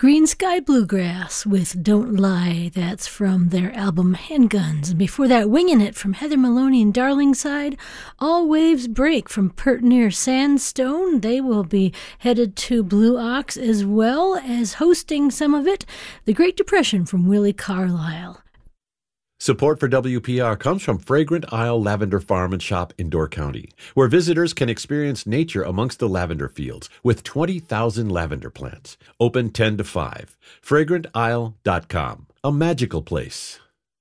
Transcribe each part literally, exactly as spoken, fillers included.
Green Sky Bluegrass with Don't Lie. That's from their album Handguns. And before that, Wingin' It from Heather Maloney and Darlingside. All Waves Break from Pert Near Sandstone. They will be headed to Blue Ox as well as hosting some of it. The Great Depression from Willie Carlisle. Support for W P R comes from Fragrant Isle Lavender Farm and Shop in Door County, where visitors can experience nature amongst the lavender fields with twenty thousand lavender plants. Open ten to five. fragrant isle dot com. A magical place.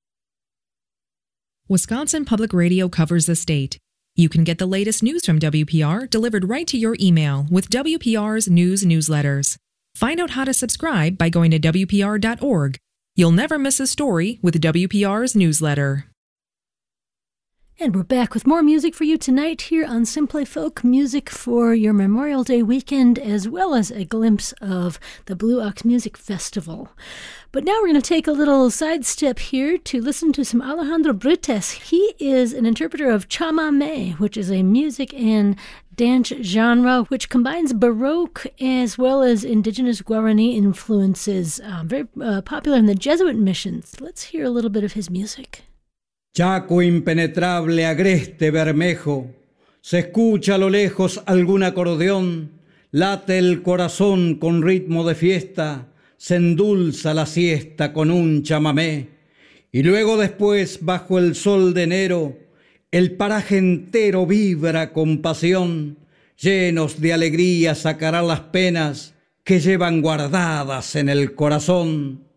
Wisconsin Public Radio covers the state. You can get the latest news from W P R delivered right to your email with W P R's news newsletters. Find out how to subscribe by going to W P R dot org. You'll never miss a story with W P R's newsletter. And we're back with more music for you tonight here on Simply Folk, music for your Memorial Day weekend, as well as a glimpse of the Blue Ox Music Festival. But now we're going to take a little sidestep here to listen to some Alejandro Brites. He is an interpreter of chamamé, which is a music and dance genre which combines Baroque as well as indigenous Guarani influences. Um, very uh, popular in the Jesuit missions. Let's hear a little bit of his music. Chaco impenetrable, agreste, bermejo, se escucha a lo lejos algún acordeón, late el corazón con ritmo de fiesta, se endulza la siesta con un chamamé, y luego después, bajo el sol de enero, el paraje entero vibra con pasión, llenos de alegría sacará las penas que llevan guardadas en el corazón.